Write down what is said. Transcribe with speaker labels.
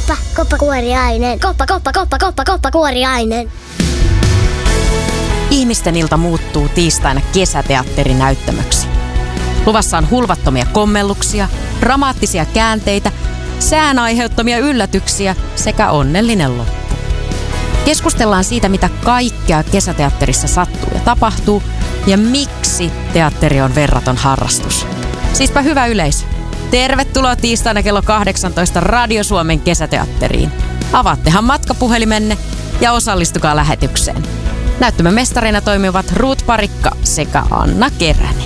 Speaker 1: Kuoriainen. Koppa Kuoriainen.
Speaker 2: Ihmisten ilta muuttuu tiistaina kesäteatterinäyttämöksi. Luvassa on hulvattomia kommelluksia, dramaattisia käänteitä, sään aiheuttamia yllätyksiä sekä onnellinen loppu. Keskustellaan siitä, mitä kaikkea kesäteatterissa sattuu ja tapahtuu ja miksi teatteri on verraton harrastus. Siispä hyvä yleisö. Tervetuloa tiistaina kello 18 Radio Suomen kesäteatteriin. Avaattehan matkapuhelimenne ja osallistukaa lähetykseen. Näyttämön mestarina toimivat Ruut Parikka sekä Anna Kerän.